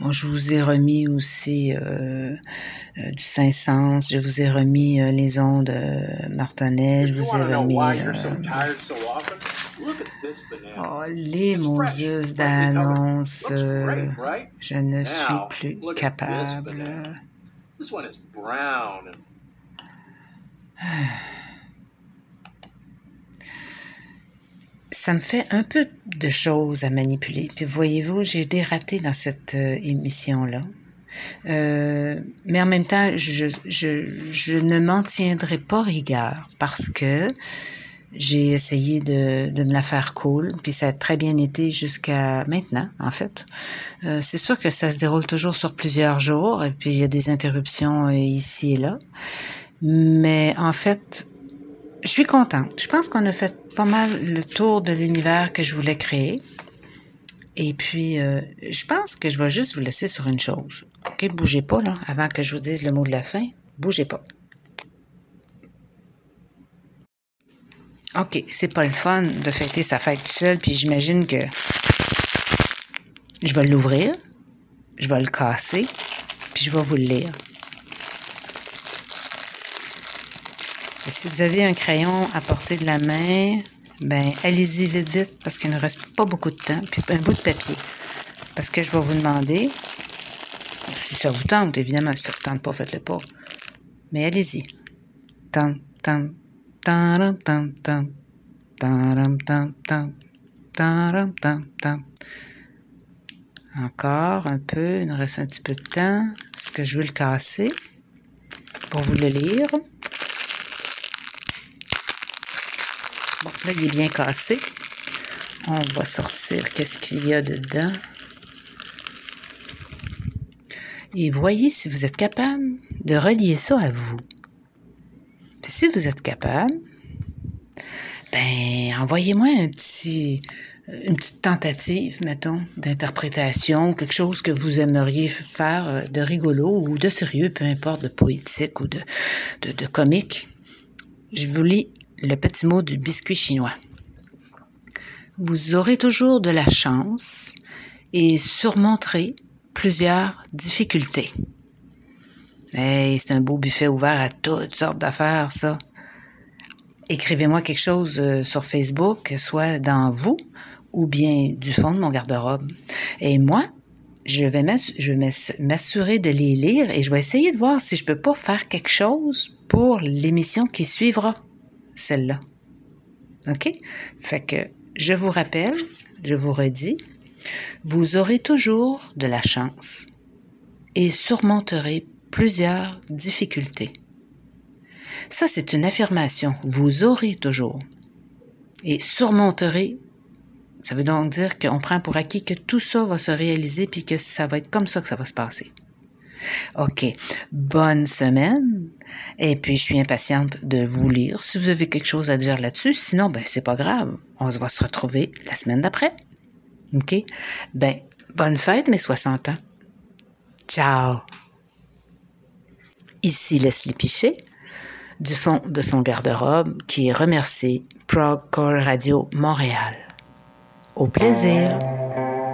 Moi, je vous ai remis aussi du Saint-Saëns, je vous ai remis les ondes Martonnet, je vous ai remis les Moses d'annonce. Je ne suis plus capable. Ça me fait un peu de choses à manipuler. Puis voyez-vous, j'ai dératé dans cette émission-là. Mais en même temps, je ne m'en tiendrai pas rigueur parce que j'ai essayé de me la faire cool, puis ça a très bien été jusqu'à maintenant, en fait. C'est sûr que ça se déroule toujours sur plusieurs jours, et puis il y a des interruptions ici et là. Mais en fait, je suis contente. Je pense qu'on a fait pas mal le tour de l'univers que je voulais créer. Et puis, je pense que je vais juste vous laisser sur une chose. OK? Bougez pas, là, avant que je vous dise le mot de la fin. Bougez pas. OK, c'est pas le fun de fêter sa fête tout seul, puis j'imagine que je vais l'ouvrir, je vais le casser, puis je vais vous le lire. Et si vous avez un crayon à portée de la main, ben allez-y vite, vite, parce qu'il ne reste pas beaucoup de temps, puis un bout de papier. Parce que je vais vous demander, si ça vous tente, évidemment, si ça vous tente pas, faites-le pas. Mais allez-y. Tam, tam, tam, tam, tam, tam, tam, tam, tam, tam, tam. Encore un peu, il nous reste un petit peu de temps, parce que je veux le casser pour vous le lire. Bon, là, il est bien cassé. On va sortir qu'est-ce qu'il y a dedans. Et voyez si vous êtes capable de relier ça à vous. Et si vous êtes capable, ben, envoyez-moi une petite tentative, mettons, d'interprétation, quelque chose que vous aimeriez faire de rigolo ou de sérieux, peu importe, de poétique ou de comique. Je vous lis le petit mot du biscuit chinois. Vous aurez toujours de la chance et surmonterez plusieurs difficultés. Hey, c'est un beau buffet ouvert à toutes sortes d'affaires, ça. Écrivez-moi quelque chose sur Facebook, soit dans vous ou bien du fond de mon garde-robe. Et moi, je vais m'assurer de les lire et je vais essayer de voir si je peux pas faire quelque chose pour l'émission qui suivra, celle-là. OK? Fait que je vous rappelle, je vous redis, vous aurez toujours de la chance et surmonterez plusieurs difficultés. Ça, c'est une affirmation. Vous aurez toujours et surmonterez. Ça veut donc dire qu'on prend pour acquis que tout ça va se réaliser puis que ça va être comme ça que ça va se passer. OK. Bonne semaine. Et puis, je suis impatiente de vous lire si vous avez quelque chose à dire là-dessus. Sinon, ben, c'est pas grave. On va se retrouver la semaine d'après. OK? Ben, bonne fête, mes 60 ans. Ciao. Ici Leslie Piché, du fond de son garde-robe, qui remercie Prog Core Radio Montréal. Au plaisir!